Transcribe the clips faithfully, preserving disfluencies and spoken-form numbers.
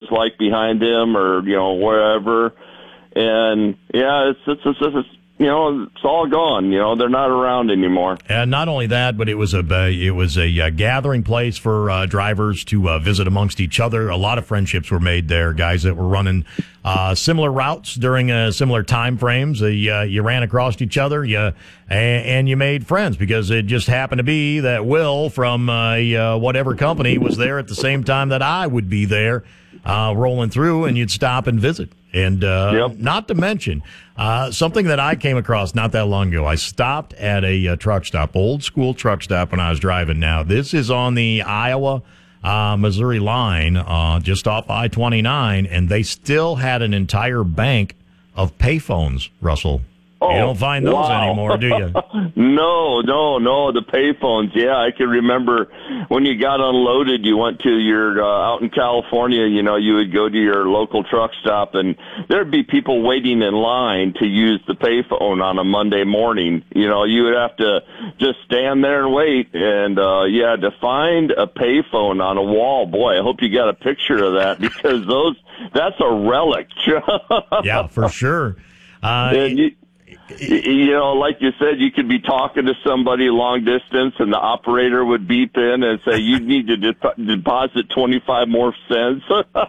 was like behind him or, you know, wherever. And, yeah, it's, it's, it's, it's you know, it's all gone. You know, they're not around anymore. And not only that, but it was a it was a uh, gathering place for uh, drivers to uh, visit amongst each other. A lot of friendships were made there. Guys that were running uh, similar routes during uh, similar time frames. Uh, you, uh, you ran across each other, you and, and you made friends because it just happened to be that Will from uh, uh, whatever company was there at the same time that I would be there, uh, rolling through, and you'd stop and visit. And uh, yep. not to mention uh, something that I came across not that long ago. I stopped at a, a truck stop, old school truck stop when I was driving. Now, this is on the Iowa uh, Missouri line, uh, just off I twenty-nine, and they still had an entire bank of payphones, Russell. Oh, you don't find those wow. anymore, do you? no, no, no. The payphones. Yeah, I can remember when you got unloaded, you went to your, uh, out in California, you know, you would go to your local truck stop and there'd be people waiting in line to use the payphone on a Monday morning. You know, you would have to just stand there and wait. And, uh, yeah, to find a payphone on a wall, boy, I hope you got a picture of that because those, that's a relic. Yeah, for sure. Uh, and you, You know, like you said, you could be talking to somebody long distance and the operator would beep in and say, you need to de- deposit twenty-five more cents.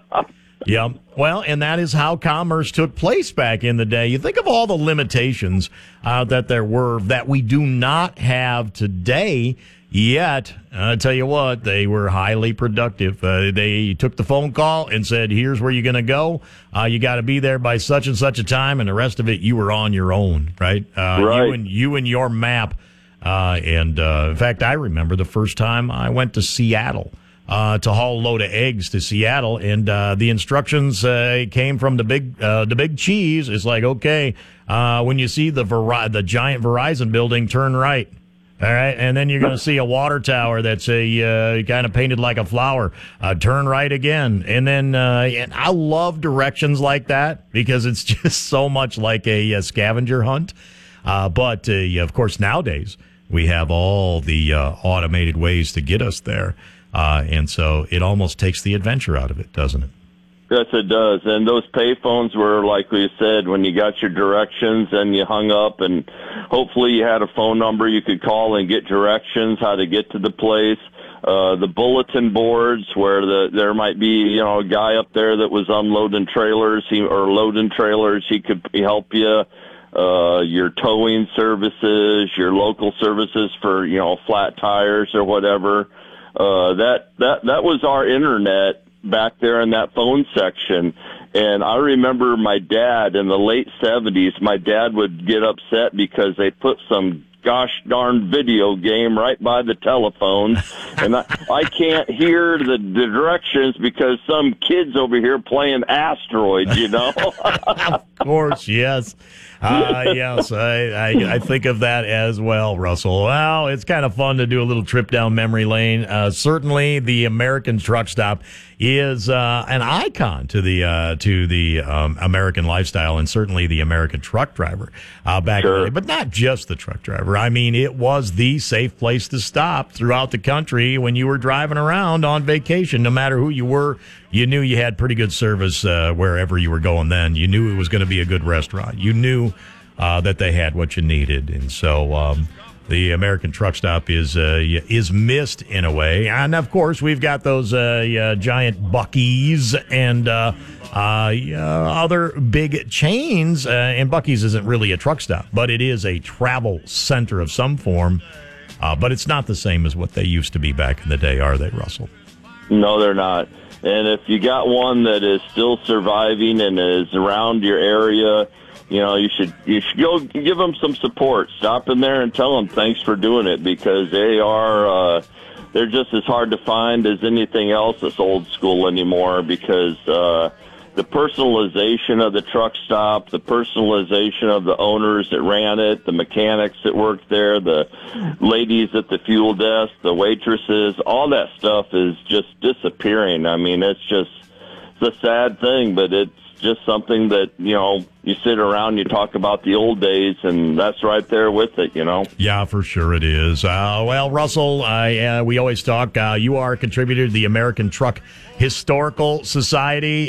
Yeah. Well, and that is how commerce took place back in the day. You think of all the limitations uh, that there were that we do not have today. Yet, I tell you what, they were highly productive. Uh, they took the phone call and said, here's where you're going to go. Uh, you got to be there by such and such a time, and the rest of it, you were on your own, right? Uh, right. You and, you and your map. Uh, and, uh, in fact, I remember the first time I went to Seattle uh, to haul a load of eggs to Seattle, and uh, the instructions uh, came from the big uh, the big cheese. It's like, okay, uh, when you see the Ver- the giant Verizon building, turn right. All right, and then you're going to see a water tower that's a uh, kind of painted like a flower. Uh, turn right again, and then uh, and I love directions like that because it's just so much like a, a scavenger hunt. Uh, but uh, of course, nowadays we have all the uh, automated ways to get us there, uh, and so it almost takes the adventure out of it, doesn't it? Yes, it does. And those payphones were, like we said, when you got your directions and you hung up, and hopefully you had a phone number you could call and get directions how to get to the place. Uh, the bulletin boards where the there might be, you know, a guy up there that was unloading trailers he, or loading trailers. He could help you. Uh, your towing services, your local services for, you know, flat tires or whatever. Uh, that, that, that was our internet back there in that phone section. And I remember my dad in the late seventies, my dad would get upset because they put some gosh darn video game right by the telephone. And I, I can't hear the, the directions because some kid's over here playing Asteroids, you know? Of course, yes. Uh, yes, I, I, I think of that as well, Russell. Well, it's kind of fun to do a little trip down memory lane. Uh, certainly, the American truck stop is uh, an icon to the uh, to the um, American lifestyle, and certainly the American truck driver uh, back sure. in the day. But not just the truck driver. I mean, it was the safe place to stop throughout the country when you were driving around on vacation. No matter who you were, you knew you had pretty good service uh, wherever you were going then. You knew it was going to be a good restaurant. You knew uh, that they had what you needed. And so um, the American truck stop is uh, is missed in a way. And, of course, we've got those uh, uh, giant Buc-ee's and uh, uh, other big chains. Uh, and Buc-ee's isn't really a truck stop, but it is a travel center of some form. Uh, but it's not the same as what they used to be back in the day, are they, Russell? No, they're not. And if you got one that is still surviving and is around your area, you know, you should you should go give them some support. Stop in there and tell them thanks for doing it, because they are uh, they're just as hard to find as anything else that's old school anymore. Because uh, the personalization of the truck stop, the personalization of the owners that ran it, the mechanics that worked there, the ladies at the fuel desk, the waitresses, all that stuff is just disappearing. I mean, it's just it's a sad thing, but it's just something that, you know, you sit around, you talk about the old days, and that's right there with it, you know. Yeah, for sure it is. Uh, well, Russell, I, uh, we always talk. Uh, you are a contributor to the American Truck Historical Society.